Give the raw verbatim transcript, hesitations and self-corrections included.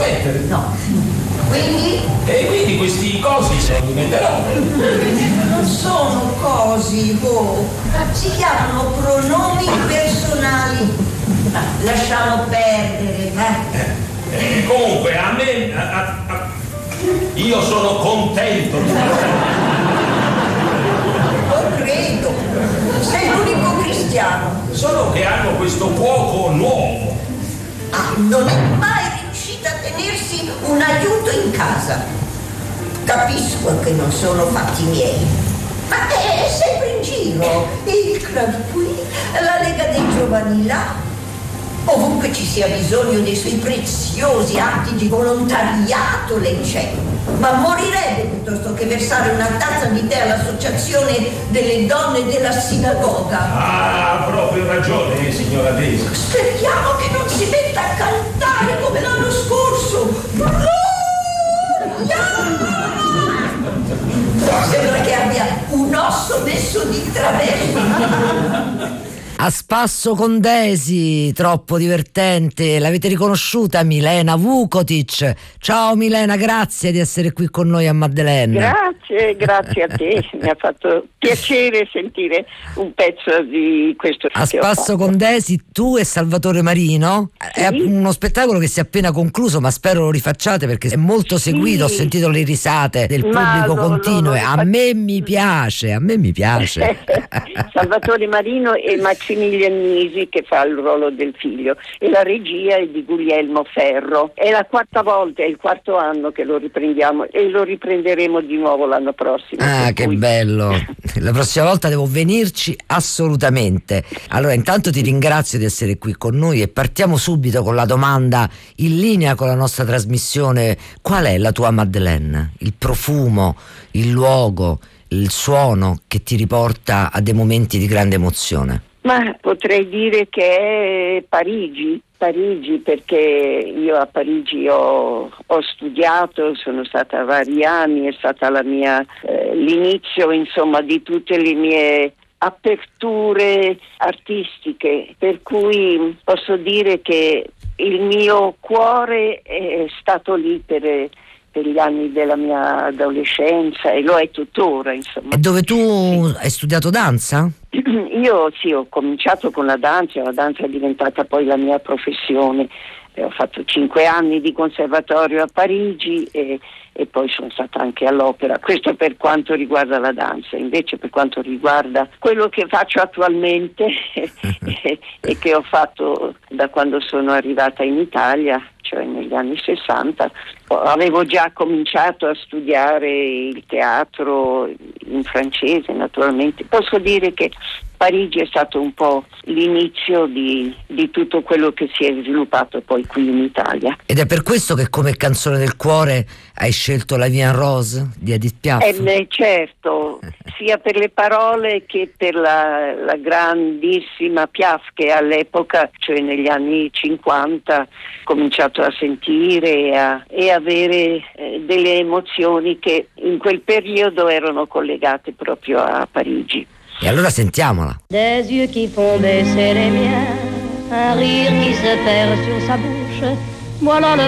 mettere. No. Quindi? E quindi questi cosi se li metterò. Non sono cosi, oh. Si chiamano pronomi personali. Ma lasciamo perdere, eh. Eh, eh, comunque, a me... A, a, a, io sono contento di Non credo. Sei l'unico cristiano. Solo che hanno questo fuoco nuovo. Ah, non è mai riuscita a tenersi un aiuto in casa. Capisco che non sono fatti miei, ma è sempre in giro. Il club qui, la Lega dei Giovani là. Ovunque ci sia bisogno dei suoi preziosi atti di volontariato lei c'è. Ma morirebbe piuttosto che versare una tazza di tè all'associazione delle donne della sinagoga. Ah, ha proprio ragione, signora Daisy. Speriamo che non si metta a cantare come l'anno scorso. Gloria! Sembra che abbia un osso messo di traverso. A spasso con Daisy, troppo divertente. L'avete riconosciuta, Milena Vukotic. Ciao Milena, grazie di essere qui con noi a Maddalena. Grazie, grazie a te. Mi ha fatto piacere sentire un pezzo di questo A spasso con Daisy, tu e Salvatore Marino. Sì. È uno spettacolo che si è appena concluso, ma spero lo rifacciate perché è molto seguito. Sì. Ho sentito le risate del pubblico lo, continuo. Lo, lo a me mi piace, a me mi piace. Salvatore Marino e Maximilian Nisi che fa il ruolo del figlio e la regia è di Guglielmo Ferro. È la quarta volta, è il quarto anno che lo riprendiamo e lo riprenderemo di nuovo l'anno prossimo. Ah, che cui... bello! La prossima volta devo venirci assolutamente. Allora, intanto ti ringrazio di essere qui con noi e partiamo subito con la domanda in linea con la nostra trasmissione. Qual è la tua Madeleine? Il profumo, il luogo, il suono che ti riporta a dei momenti di grande emozione? Ma potrei dire che è Parigi, Parigi perché io a Parigi ho, ho studiato, sono stata vari anni, è stata la mia, eh, l'inizio insomma di tutte le mie aperture artistiche, per cui posso dire che il mio cuore è stato lì per... per gli anni della mia adolescenza e lo è tuttora, insomma. E dove tu sì. hai studiato danza? Io sì, ho cominciato con la danza, la danza è diventata poi la mia professione. Eh, ho fatto cinque anni di conservatorio a Parigi e, e poi sono stata anche all'opera. Questo per quanto riguarda la danza. Invece per quanto riguarda quello che faccio attualmente e, e che ho fatto da quando sono arrivata in Italia, cioè negli anni sessanta, avevo già cominciato a studiare il teatro in francese, naturalmente. Posso dire che Parigi è stato un po' l'inizio di, di tutto quello che si è sviluppato poi qui in Italia. Ed è per questo che come canzone del cuore hai scelto La Vie en Rose di Edith Piaf? Eh beh, certo, sia per le parole che per la, la grandissima Piaf che all'epoca, cioè negli anni cinquanta, ho cominciato a sentire e a, e avere eh, delle emozioni che in quel periodo erano collegate proprio a Parigi. E allora sentiamola. Des yeux qui font baisser les miens, un rire qui se perd sur sa bouche, voilà le